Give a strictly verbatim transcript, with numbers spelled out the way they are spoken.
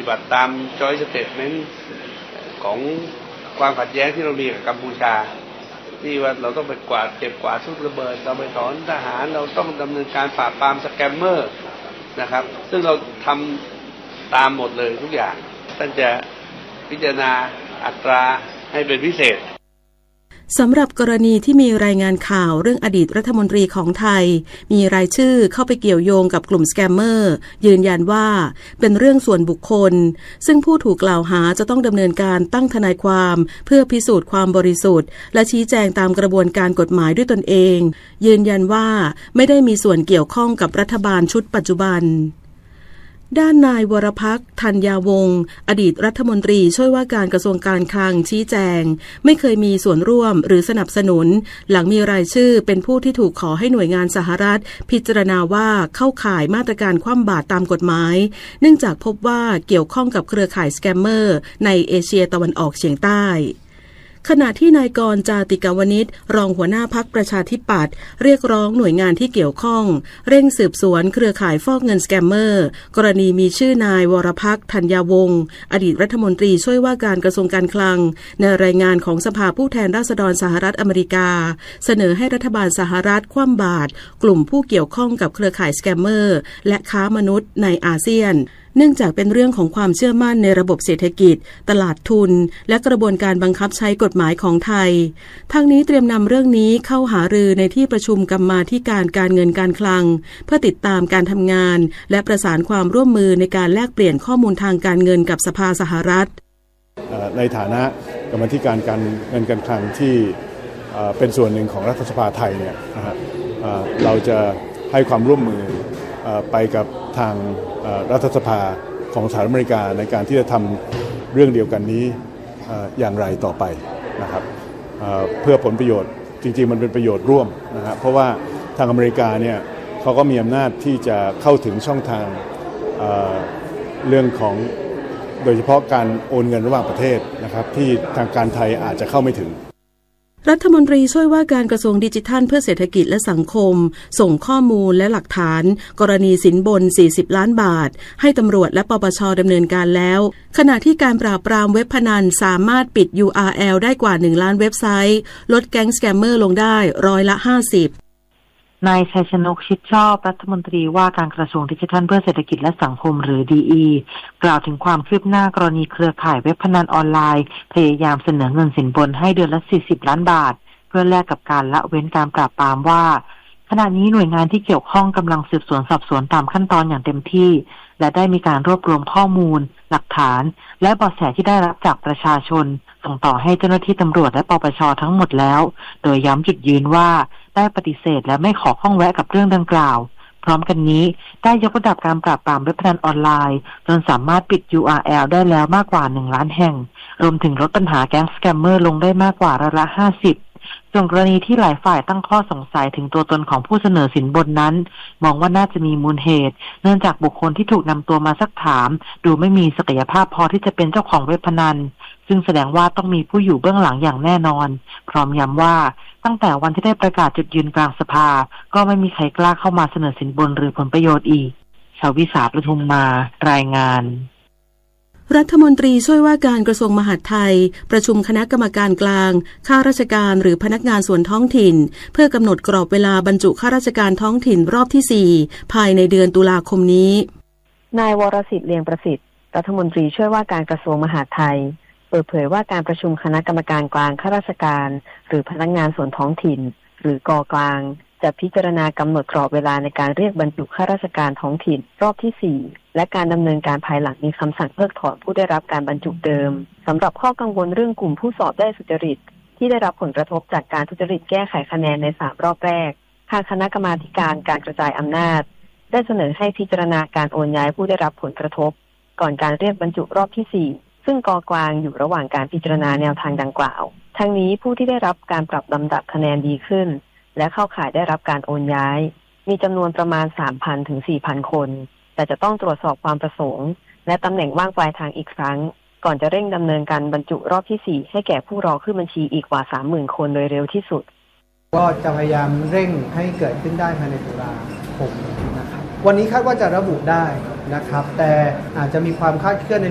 ปฏิบัติตาม Joint Statement ของความขัดแย้งที่เรามีกับกัมพูชาที่ว่าเราต้องไปกวาดเก็บกวาดทุกระเบิดเราไปถอนทหารเราต้องดำเนินการปราบปรามสแกมเมอร์นะครับซึ่งเราทำตามหมดเลยทุกอย่างท่านจะพิจารณาอัตราให้เป็นพิเศษสำหรับกรณีที่มีรายงานข่าวเรื่องอดีตรัฐมนตรีของไทยมีรายชื่อเข้าไปเกี่ยวโยงกับกลุ่มสแกมเมอร์ยืนยันว่าเป็นเรื่องส่วนบุคคลซึ่งผู้ถูกกล่าวหาจะต้องดำเนินการตั้งทนายความเพื่อพิสูจน์ความบริสุทธิ์และชี้แจงตามกระบวนการกฎหมายด้วยตนเองยืนยันว่าไม่ได้มีส่วนเกี่ยวข้องกับรัฐบาลชุดปัจจุบันด้านนายวรพักษ์ธัญญาวงศ์อดีตรัฐมนตรีช่วยว่าการกระทรวงการคลังชี้แจงไม่เคยมีส่วนร่วมหรือสนับสนุนหลังมีรายชื่อเป็นผู้ที่ถูกขอให้หน่วยงานสหรัฐพิจารณาว่าเข้าข่ายมาตรการคว่ำบาตรตามกฎหมายเนื่องจากพบว่าเกี่ยวข้องกับเครือข่ายสแกมเมอร์ในเอเชียตะวันออกเฉียงใต้ขณะที่นายกรจาติกาวนิชรองหัวหน้าพรรคประชาธิปัตย์เรียกร้องหน่วยงานที่เกี่ยวข้องเร่งสืบสวนเครือข่ายฟอกเงินสแกมเมอร์กรณีมีชื่อนายวรพักษ์ธัญญาวงศ์อดีตรัฐมนตรีช่วยว่าการกระทรวงการคลังในรายงานของสภาผู้แทนราษฎรสหรัฐอเมริกาเสนอให้รัฐบาลสหรัฐคว่ำบาตรกลุ่มผู้เกี่ยวข้องกับเครือข่ายสแกมเมอร์และค้ามนุษย์ในอาเซียนเนื่องจากเป็นเรื่องของความเชื่อมั่นในระบบเศรษฐกิจตลาดทุนและกระบวนการบังคับใช้กฎหมายของไทยทางนี้เตรียมนำเรื่องนี้เข้าหารือในที่ประชุมกรรมาธิการการเงินการคลังเพื่อติดตามการทำงานและประสานความร่วมมือในการแลกเปลี่ยนข้อมูลทางการเงินกับสภาสหรัฐในฐานะกรรมาธิการการเงินการคลังที่เป็นส่วนหนึ่งของรัฐสภาไทยเนี่ยเราจะให้ความร่วมมือไปกับทางรัฐสภาของสหรัฐอเมริกาในการที่จะทำเรื่องเดียวกันนี้อย่างไรต่อไปนะครับเพื่อผลประโยชน์จริงๆมันเป็นประโยชน์ร่วมนะครับเพราะว่าทางอเมริกาเนี่ยเขาก็มีอำนาจที่จะเข้าถึงช่องทางเรื่องของโดยเฉพาะการโอนเงินระหว่างประเทศนะครับที่ทางการไทยอาจจะเข้าไม่ถึงรัฐมนตรีช่วยว่าการกระทรวงดิจิทัลเพื่อเศรษฐกิจและสังคมส่งข้อมูลและหลักฐานกรณีสินบนสี่สิบล้านบาทให้ตำรวจและปปช.ดำเนินการแล้วขณะที่การปราบปรามเว็บพนันสามารถปิด ยู อาร์ แอล ได้กว่าหนึ่งล้านเว็บไซต์ลดแก๊งสแกมเมอร์ลงได้ร้อยละห้าสิบนายชัยชนกชิดชอบรัฐมนตรีว่าการกระทรวงดิจิทัลเพื่อเศรษฐกิจและสังคมหรือ ดี อี กล่าวถึงความคืบหน้ากรณีเครือข่ายเว็บพนันออนไลน์พยายามเสนอเงินสินบนให้เดือนละสี่สิบล้านบาทเพื่อแลกกับการละเว้นการปราบปรามว่าขณะนี้หน่วยงานที่เกี่ยวข้องกำลังสืบสวนสอบสวนตามขั้นตอนอย่างเต็มที่และได้มีการรวบรวมข้อมูลหลักฐานและเบาะแสที่ได้รับจากประชาชนส่งต่อให้เจ้าหน้าที่ตำรวจและปปช.ทั้งหมดแล้วโดยย้ำจุดยืนว่าได้ปฏิเสธและไม่ขอข้องแวะกับเรื่องดังกล่าวพร้อมกันนี้ได้ยกระดับการปราบปรามเว็บพนันออนไลน์จนสามารถปิด ยู อาร์ แอล ได้แล้วมากกว่าหนึ่งล้านแห่งรวมถึงลดปัญหาแก๊งสแกมเมอร์ลงได้มากกว่าร้อยละห้าสิบส่วนกรณีที่หลายฝ่ายตั้งข้อสงสัยถึงตัวตนของผู้เสนอสินบนนั้นมองว่าน่าจะมีมูลเหตุเนื่องจากบุคคลที่ถูกนำตัวมาซักถามดูไม่มีศักยภาพพอที่จะเป็นเจ้าของเว็บพนันซึ่งแสดงว่าต้องมีผู้อยู่เบื้องหลังอย่างแน่นอนพร้อมย้ำว่าตั้งแต่วันที่ได้ประกาศจุดยืนกลางสภาก็ไม่มีใครกล้าเข้ามาเสนอสินบนหรือผลประโยชน์อีกชวิสาปทุมมารายงานรัฐมนตรีช่วยว่าการกระทรวงมหาดไทยประชุมคณะกรรมการกลางข้าราชการหรือพนักงานส่วนท้องถิ่นเพื่อกำหนดกรอบเวลาบรรจุข้าราชการท้องถิ่นรอบที่สี่ภายในเดือนตุลาคมนี้นายวรสิทธิ์เลียงประสิทธิ์รัฐมนตรีช่วยว่าการกระทรวงมหาดไทยเปิดเผยว่าการประชุมคณะกรรมการกลางข้าราชการหรือพนักงานส่วนท้องถิ่นหรือกกลางจะพิจารณากำหนดกรอบเวลาในการเรียกบรรจุข้าราชการท้องถิ่นรอบที่สี่และการดำเนินการภายหลังมีคำสั่งเพิกถอนผู้ได้รับการบรรจุเดิมสำหรับข้อกังวลเรื่องกลุ่มผู้สอบได้สุจริตที่ได้รับผลกระทบจากการทุจริตแก้ไขคะแนนในสามรอบแรกทางคณะกรรมาธิการการกระจายอำนาจได้เสนอให้พิจารณาการโอนย้ายผู้ได้รับผลกระทบก่อนการเรียกบรรจุรอบที่สี่ซึ่งกกลางอยู่ระหว่างการพิจารณาแนวทางดังกล่าวทั้งนี้ผู้ที่ได้รับการปรับลำดับคะแนนดีขึ้นและเข้าข่ายได้รับการโอนย้ายมีจำนวนประมาณ สามพัน ถึง สี่พัน คนแต่จะต้องตรวจสอบความประสงค์และตำแหน่งว่างปลายทางอีกครั้งก่อนจะเร่งดำเนินการบรรจุรอบที่สี่ให้แก่ผู้รอขึ้นบัญชีอีกกว่า สามหมื่น คนโดยเร็วที่สุดก็จะพยายามเร่งให้เกิดขึ้นได้ภายในตุลาคมนะครับวันนี้คาดว่าจะระบุได้นะครับแต่อาจจะมีความคลาดเคลื่อนใน